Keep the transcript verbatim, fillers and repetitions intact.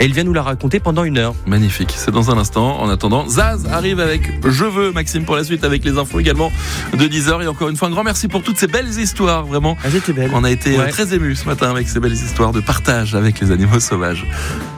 et il vient nous la raconter pendant une heure. Magnifique, c'est dans un instant. En attendant, Zaz arrive avec Je veux, Maxime, pour la suite, avec les infos également de dix heures. Et encore une fois, un grand merci pour toutes ces belles histoires, vraiment. Ah, c'était belle. On a été Ouais. très émus ce matin avec ces belles histoires de partage avec les animaux sauvages.